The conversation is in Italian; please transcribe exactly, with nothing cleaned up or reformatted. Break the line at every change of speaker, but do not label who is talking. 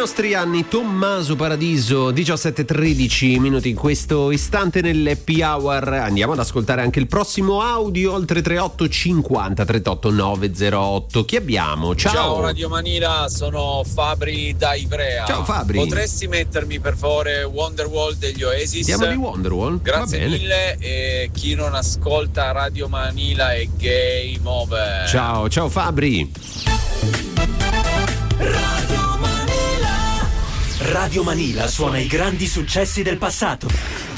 nostri anni, Tommaso Paradiso, diciassette e tredici minuti in questo istante nell'Happy Hour. Andiamo ad ascoltare anche il prossimo audio al tre tre otto cinquanta trentotto novecentotto. Chi abbiamo? Ciao.
Ciao Radio Manila, sono Fabri da Ivrea.
Ciao Fabri.
Potresti mettermi per favore Wonderwall degli Oasis?
Siamo di Wonderwall.
Grazie
Va bene.
mille, e chi non ascolta Radio Manila è game over.
Ciao, ciao Fabri.
Radio Manila suona i grandi successi del passato.